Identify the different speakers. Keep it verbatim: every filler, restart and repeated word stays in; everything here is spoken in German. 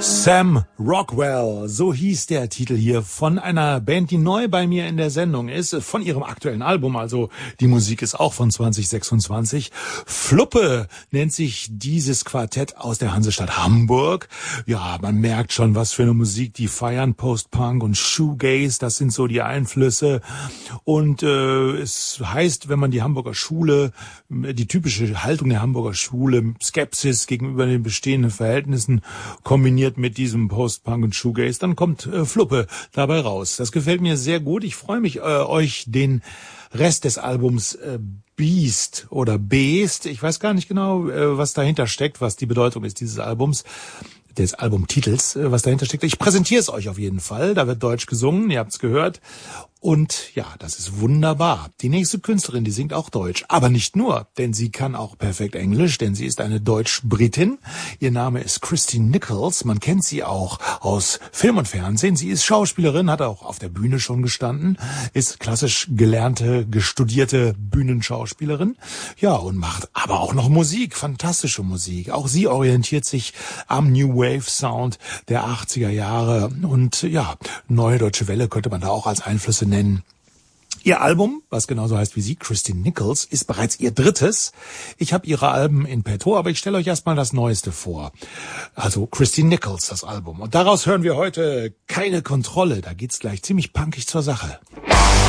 Speaker 1: Sam Rockwell, so hieß der Titel hier von einer Band, die neu bei mir in der Sendung ist, von ihrem aktuellen Album, also die Musik ist auch von zwanzig sechsundzwanzig. Fluppe nennt sich dieses Quartett aus der Hansestadt Hamburg. Ja, man merkt schon, was für eine Musik die feiern, Post-Punk und Shoegaze, das sind so die Einflüsse. Und äh, es heißt, wenn man die Hamburger Schule, die typische Haltung der Hamburger Schule, Skepsis gegenüber den bestehenden Verhältnissen kombiniert mit diesem Post-Punk und Shoegaze, dann kommt äh, Fluppe dabei raus. Das gefällt mir sehr gut. Ich freue mich, äh, euch den Rest des Albums äh, Beast oder Beast, ich weiß gar nicht genau, äh, was dahinter steckt, was die Bedeutung ist dieses Albums, des Albumtitels, äh, was dahinter steckt. Ich präsentiere es euch auf jeden Fall. Da wird Deutsch gesungen, ihr habt es gehört. Und ja, das ist wunderbar. Die nächste Künstlerin, die singt auch Deutsch. Aber nicht nur, denn sie kann auch perfekt Englisch, denn sie ist eine Deutsch-Britin. Ihr Name ist Christine Nichols. Man kennt sie auch aus Film und Fernsehen. Sie ist Schauspielerin, hat auch auf der Bühne schon gestanden, ist klassisch gelernte, gestudierte Bühnenschauspielerin. Ja, und macht aber auch noch Musik, fantastische Musik. Auch sie orientiert sich am New Wave Sound der achtziger Jahre. Und ja, Neue Deutsche Welle könnte man da auch als Einflüsse nennen. Ihr Album, was genauso heißt wie sie, Christine Nichols, ist bereits ihr drittes. Ich habe ihre Alben in petto, aber ich stelle euch erstmal das Neueste vor. Also Christine Nichols, das Album. Und daraus hören wir heute Keine Kontrolle. Da geht's gleich ziemlich punkig zur Sache.